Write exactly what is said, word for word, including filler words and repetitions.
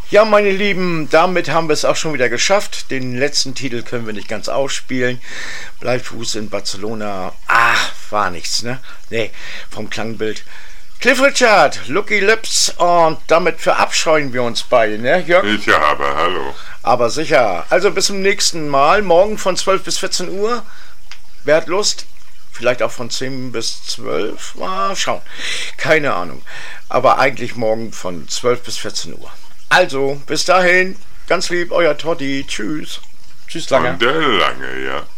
Ja, meine Lieben, damit haben wir es auch schon wieder geschafft. Den letzten Titel können wir nicht ganz ausspielen. Bleifuß in Barcelona. Ach, war nichts, ne? Nee, vom Klangbild. Cliff Richard, Lucky Lips, und damit verabscheuen wir uns beide, ne, Jörg? Ich habe, hallo. Aber sicher. Also bis zum nächsten Mal. Morgen von zwölf bis vierzehn Uhr. Wer hat Lust? Vielleicht auch von zehn bis zwölf? Mal schauen. Keine Ahnung. Aber eigentlich morgen von zwölf bis vierzehn Uhr. Also, bis dahin. Ganz lieb, euer Toddy. Tschüss. Tschüss, Lange. Und der Lange, ja.